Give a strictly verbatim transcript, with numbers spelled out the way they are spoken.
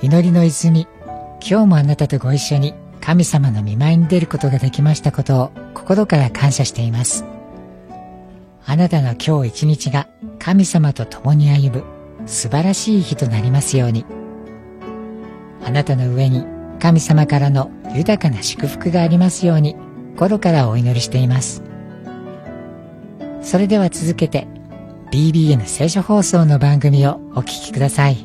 祈りの泉、今日もあなたとご一緒に神様の御前に出ることができましたことを心から感謝しています。あなたの今日一日が神様と共に歩む素晴らしい日となりますように。あなたの上に神様からの豊かな祝福がありますように心からお祈りしています。それでは続けて ビービーエヌ 聖書放送の番組をお聞きください。